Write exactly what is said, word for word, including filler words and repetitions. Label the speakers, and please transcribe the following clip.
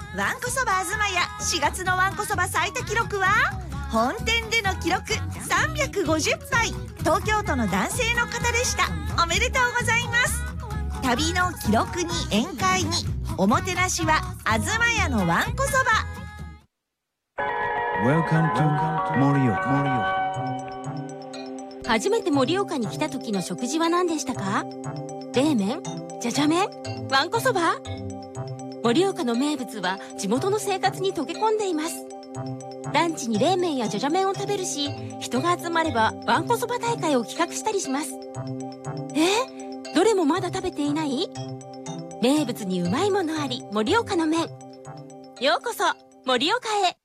Speaker 1: わんこそばあずまやしがつのわんこそば最多記録は本店での記録さんびゃくごじゅっぱい、東京都の男性の方でした。おめでとうございます。旅の記録に宴会におもてなしはあずまやのわんこそば。
Speaker 2: Welcome to 盛岡。
Speaker 3: 初めて盛岡に来た時の食事は何でしたか？冷麺？じゃじゃ麺？わんこそば？盛岡の名物は地元の生活に溶け込んでいます。ランチに冷麺やじゃじゃ麺を食べるし、人が集まればわんこそば大会を企画したりします。え？どれもまだ食べていない？名物にうまいものあり、盛岡の麺。ようこそ盛岡へ。